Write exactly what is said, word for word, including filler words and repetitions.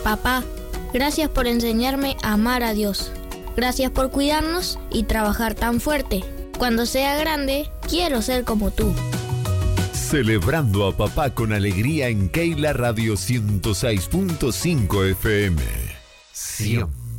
Papá, gracias por enseñarme a amar a Dios. Gracias por cuidarnos y trabajar tan fuerte. Cuando sea grande, quiero ser como tú. Celebrando a papá con alegría en Keila Radio ciento seis punto cinco F M. Siempre.